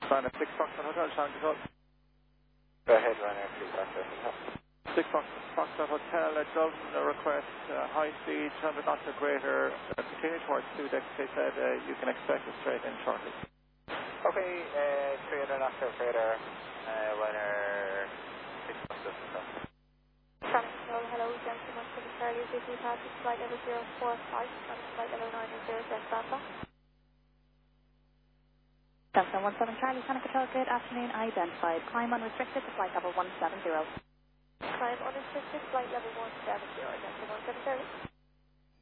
Ryanair 6 Foxtrot Hotel, Charlie Control. Go ahead, Ryanair 6 Foxtrot Hotel. 6 Foxtrot Hotel, Dublin, request high speed, 100 knots or greater, continue towards 2 decks. They said you can expect it straight in shortly. Okay, 300 knots or greater, Ryanair 6 Foxtrot Hotel. Charlie Control, hello, gentlemen, for the Charlie City passage flight level 045, and flight level 907 Alpha. Delta 17 Charlie, Santa Control, good afternoon, identified. Climb unrestricted to flight level 170. Climb unrestricted, flight level 170, Delta 1730.